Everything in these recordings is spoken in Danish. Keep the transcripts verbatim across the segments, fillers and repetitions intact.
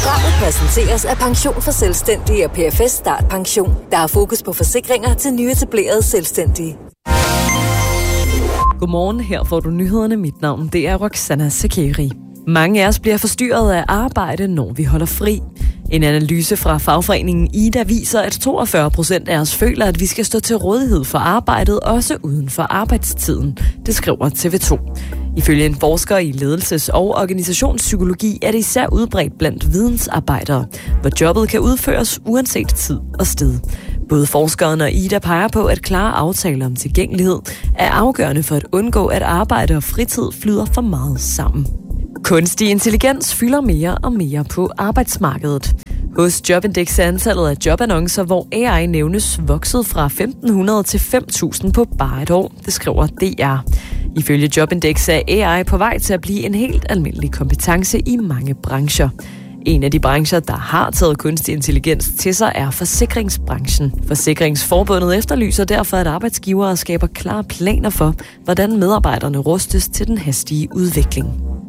Programmet præsenteres af Pension for Selvstændige og P F S Start Pension. Der er fokus på forsikringer til nyetablerede selvstændige. Godmorgen, her får du nyhederne. Mit navn det er Roxana Sakeri. Mange af os bliver forstyrret af arbejde, når vi holder fri. En analyse fra fagforeningen Ida viser, at toogfyrre procent af os føler, at vi skal stå til rådighed for arbejdet, også uden for arbejdstiden. Det skriver T V to. Ifølge en forsker i ledelses- og organisationspsykologi er det især udbredt blandt vidensarbejdere, hvor jobbet kan udføres uanset tid og sted. Både forskeren og Ida peger på, at klare aftaler om tilgængelighed er afgørende for at undgå, at arbejde og fritid flyder for meget sammen. Kunstig intelligens fylder mere og mere på arbejdsmarkedet. Hos Jobindex er antallet af jobannoncer, hvor A I nævnes, vokset fra femten hundrede til fem tusind på bare et år, det skriver D R. Ifølge Jobindex er A I på vej til at blive en helt almindelig kompetence i mange brancher. En af de brancher, der har taget kunstig intelligens til sig, er forsikringsbranchen. Forsikringsforbundet efterlyser derfor, at arbejdsgivere skaber klare planer for, hvordan medarbejderne rustes til den hastige udvikling.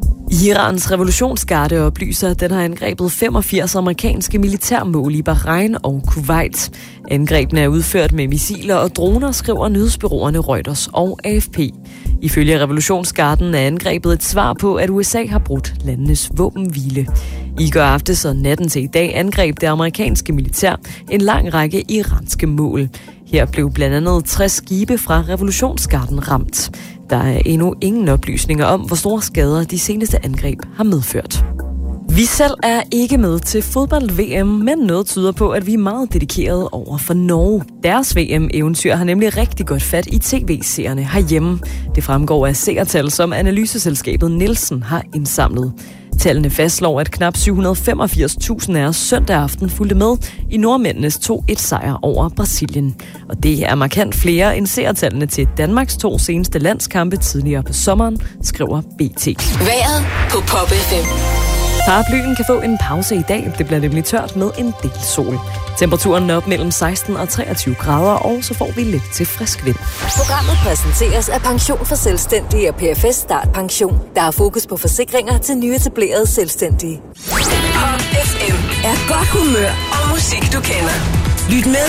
Irans revolutionsgarde oplyser, at den har angrebet femogfirs amerikanske militærmål i Bahrain og Kuwait. Angrebene er udført med missiler og droner, skriver nyhedsbureauerne Reuters og A F P. Ifølge revolutionsgarden er angrebet et svar på, at U S A har brudt landenes våbenhvile. I går aftes og natten til i dag angreb det amerikanske militær en lang række iranske mål. Her blev blandt andet tres skibe fra revolutionsgarden ramt. Der er endnu ingen oplysninger om, hvor store skader de seneste angreb har medført. Vi selv er ikke med til fodbold-V M, men noget tyder på, at vi er meget dedikerede over for Norge. Deres V M-eventyr har nemlig rigtig godt fat i tv-seerne herhjemme. Det fremgår af seertal, som analyseselskabet Nielsen har indsamlet. Tallene fastslår, at knap syv hundrede og femogfirs tusind af os søndag aften fulgte med i nordmændenes to et sejr over Brasilien. Og det er markant flere end seertallene til Danmarks to seneste landskampe tidligere på sommeren, skriver B T. Vejret på Pop F M. Paraplyen kan få en pause i dag. Det bliver nemlig tørt med en del sol. Temperaturen er op mellem seksten og treogtyve grader, og så får vi lidt til frisk vind. Programmet præsenteres af Pension for Selvstændige og P F S Start Pension. Der er fokus på forsikringer til nyetablerede selvstændige. Pop F M er godt humør og musik, du kender. Lyt med